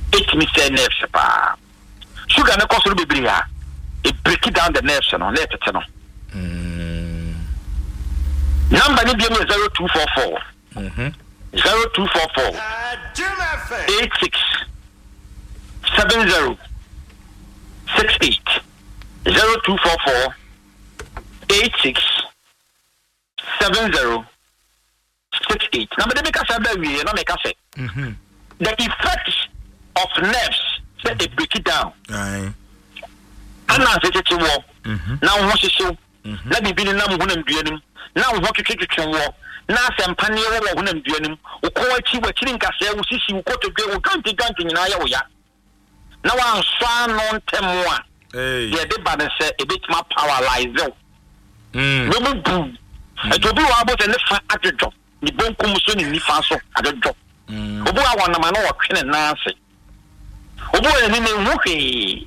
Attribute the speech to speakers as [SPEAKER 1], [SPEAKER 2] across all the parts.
[SPEAKER 1] it me say nerves pa sugar na cause be bria it break it down the nerves no let it no number ni be 0244 0244 86 70 68 0244 86 70 68 number the make us we no make us the effects of nerves say they break it down and now say to war now what is so na bibi ni nam honam duanim na wo twetwetwe wo na asempane wo honam duanim wo ko achi wakiri nkasa wo sisi wo kotodwe wo ganti nyina ya wo ya na wan swa no ntemo a ye de ba ne se ebetima powerlize wo no bu etobi wa bo se ne fa adwojo ni bonkum so ni nifa so adwojo obu a won na ma no wo twene na ase obu e ni ne hwe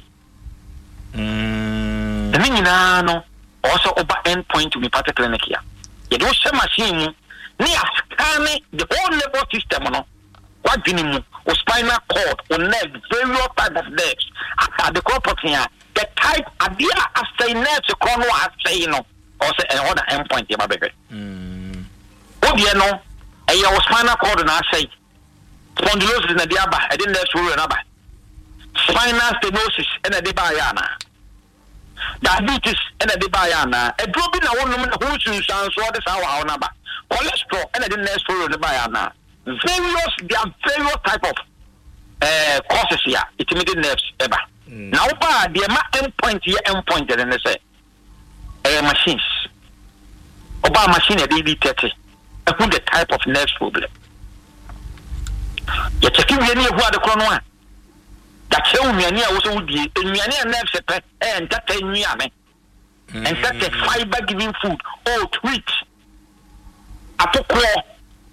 [SPEAKER 1] ni nyina no also over endpoint to be part of clinic here. You don't say machine ni scan the whole nervous system no. What do you mean? O spinal cord, o nerve, various type of nerves. At the corpus here, the type idea as say nerves the corner as say no. Also another endpoint here, my baby. Oh dear no. Your spinal cord na say spondylosis na diaba. I didn't nerves rule na ba. Spinal stenosis na diaba yana. Diabetes and a debayana, a drop in a woman who should sound so this hour number. Cholesterol and a next for the bayana. There are various type of causes here, intermediate nerves ever. Now, the endpoint here, endpoint, and they say, machines. Oba machine a DD30. I put the type of nerves problem. You're checking any of what the chrono. That show me any also would be nerves and that and that a fiber giving food wheat apoko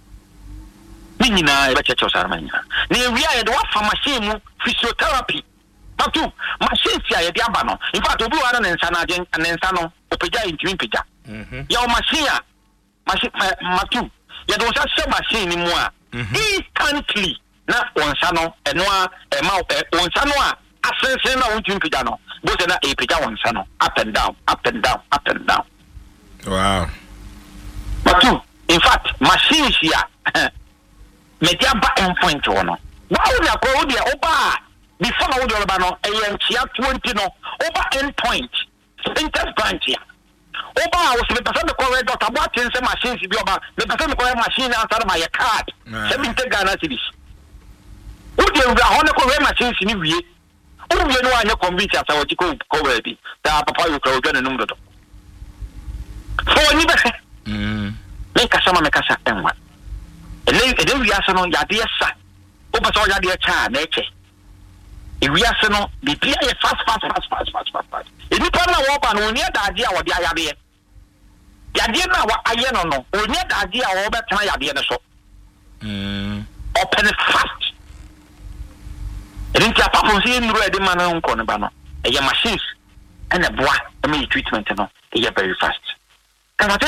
[SPEAKER 1] nina eba checho sarmanya ni we are the pharmacy physiotherapy tatu machine sia ye dia ba no in fact obi wa na nsa na agen nsa no opeja intimi peja ya o machine matu ya do sa machine ni mu a instantly na onsa no eno a ema onsa no a asense na wontumi peja no bo se na e peja onsa no up and down up and down up and down.
[SPEAKER 2] Wow.
[SPEAKER 1] But in fact machines here media ba endpoint no wa wo ya ko dia oba before na wo dia oba no entia 20 no oba endpoint interest branch here oba wo se person ko we doctor bo atense machines bi oba me person ko machine answer my card 70 Ghana cedis. Udi ura hone ko we machines ni wie uwie no anya convince asa wati ko we bi da papa you ko gana numdo so ni be me kasa enwa ele wi asa no yade esa o pa so yade cha na eche e wi asa no bibia ye fast eni pa na wo ba no ni daade a wo de ayade yade na wa aye no no oni daade a wo betana yade ne so open fast rinti apapon si nuru e de man nko ne ba no e ye machines and a boa e me treatment no e ye very fast. Can I